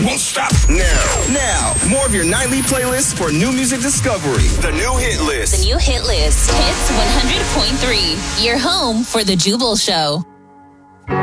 won't stop. Now, more of your nightly playlist for new music discovery. The new hit list. The new hit list. Hits 100.3. Your home for the Jubal Show.